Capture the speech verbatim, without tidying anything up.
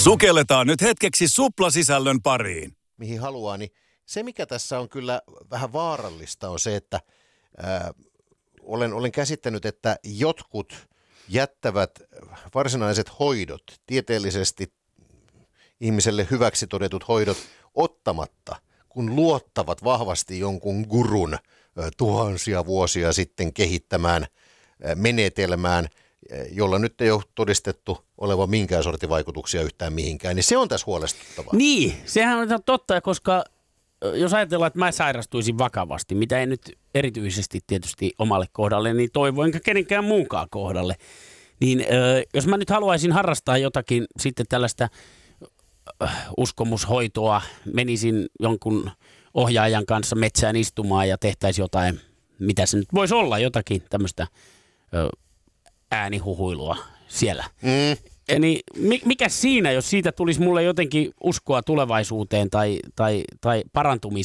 Sukelletaan nyt hetkeksi suplasisällön pariin. Mihin haluaa, niin se mikä tässä on kyllä vähän vaarallista on se, että ää, olen, olen käsittänyt, että jotkut jättävät varsinaiset hoidot, tieteellisesti ihmiselle hyväksi todetut hoidot ottamatta, kun luottavat vahvasti jonkun gurun ää, tuhansia vuosia sitten kehittämään ää, menetelmään, jolla nyt ei ole todistettu olevan minkään sortin vaikutuksia yhtään mihinkään, niin se on tässä huolestuttavaa. Niin, sehän on totta, koska jos ajatellaan, että mä sairastuisin vakavasti, mitä ei nyt erityisesti tietysti omalle kohdalle, niin toivo enkä kenenkään muunkaan kohdalle, niin jos mä nyt haluaisin harrastaa jotakin sitten tällaista uskomushoitoa, menisin jonkun ohjaajan kanssa metsään istumaan ja tehtäisiin jotain, mitä se nyt voisi olla, jotakin tämmöistä äänihuhuilua siellä. Mm. Eli mikä siinä, jos siitä tulisi mulle jotenkin uskoa tulevaisuuteen tai, tai, tai parantumiseen,